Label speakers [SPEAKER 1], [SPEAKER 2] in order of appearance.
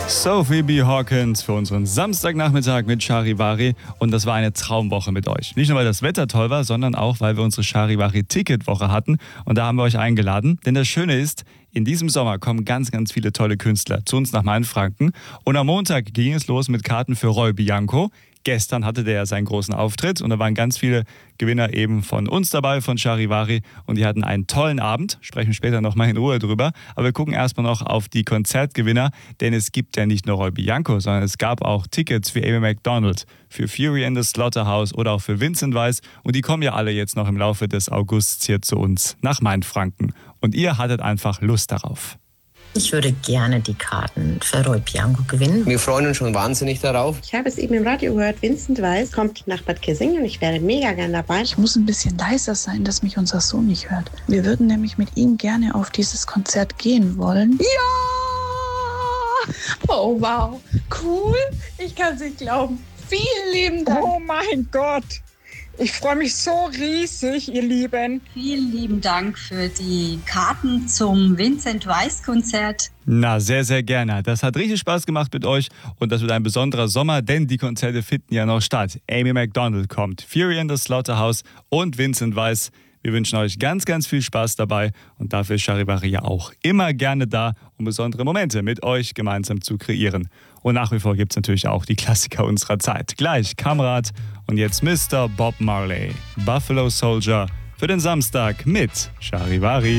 [SPEAKER 1] Sophie B. Hawkins für unseren Samstagnachmittag mit Charivari. Und das war eine Traumwoche mit euch. Nicht nur, weil das Wetter toll war, sondern auch, weil wir unsere Charivari-Ticketwoche hatten. Und da haben wir euch eingeladen. Denn das Schöne ist, in diesem Sommer kommen ganz, ganz viele tolle Künstler zu uns nach Mainfranken. Und am Montag ging es los mit Karten für Roy Bianco. Gestern hatte der ja seinen großen Auftritt und da waren ganz viele Gewinner eben von uns dabei, von Charivari. Und die hatten einen tollen Abend, sprechen später nochmal in Ruhe drüber. Aber wir gucken erstmal noch auf die Konzertgewinner, denn es gibt ja nicht nur Roy Bianco, sondern es gab auch Tickets für Amy Macdonald, für Fury in the Slaughterhouse oder auch für Vincent Weiss. Und die kommen ja alle jetzt noch im Laufe des Augusts hier zu uns nach Mainfranken. Und ihr hattet einfach Lust darauf.
[SPEAKER 2] Ich würde gerne die Karten für Roy Bianco gewinnen.
[SPEAKER 3] Wir freuen uns schon wahnsinnig darauf.
[SPEAKER 4] Ich habe es eben im Radio gehört, Vincent Weiss kommt nach Bad Kissingen und ich wäre mega gern dabei.
[SPEAKER 5] Ich muss ein bisschen leiser sein, dass mich unser Sohn nicht hört. Wir würden nämlich mit ihm gerne auf dieses Konzert gehen wollen.
[SPEAKER 6] Ja! Oh wow, cool. Ich kann es nicht glauben. Vielen lieben Dank.
[SPEAKER 7] Oh mein Gott. Ich freue mich so riesig, ihr Lieben.
[SPEAKER 8] Vielen lieben Dank für die Karten zum Vincent Weiss Konzert.
[SPEAKER 1] Na, sehr, sehr gerne. Das hat richtig Spaß gemacht mit euch und das wird ein besonderer Sommer, denn die Konzerte finden ja noch statt. Amy Macdonald kommt, Fury in the Slaughterhouse und Vincent Weiss. Wir wünschen euch ganz, ganz viel Spaß dabei und dafür ist Charivari ja auch immer gerne da, um besondere Momente mit euch gemeinsam zu kreieren. Und nach wie vor gibt es natürlich auch die Klassiker unserer Zeit. Gleich Kamerad und jetzt Mr. Bob Marley, Buffalo Soldier für den Samstag mit Charivari.